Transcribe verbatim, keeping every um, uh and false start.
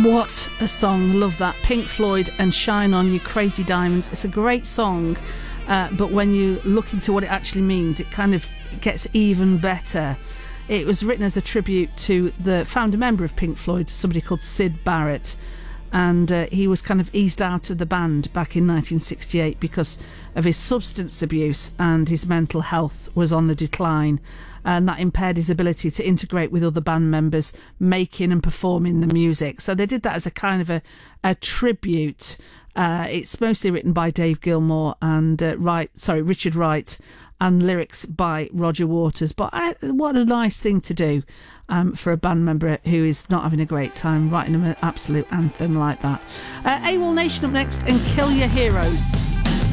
What a song. Love that. Pink Floyd and Shine On You Crazy Diamond. It's a great song, uh, but when you look into what it actually means, it kind of gets even better. It was written as a tribute to the founder member of Pink Floyd, somebody called Syd Barrett, and uh, he was kind of eased out of the band back in nineteen sixty-eight because of his substance abuse, and his mental health was on the decline, and that impaired his ability to integrate with other band members, making and performing the music. So they did that as a kind of a, a tribute. Uh, it's mostly written by Dave Gilmour and uh, Wright, sorry, Richard Wright, and lyrics by Roger Waters. But I, what a nice thing to do um, for a band member who is not having a great time, writing an absolute anthem like that. Uh, AWOL Nation up next, and Kill Your Heroes.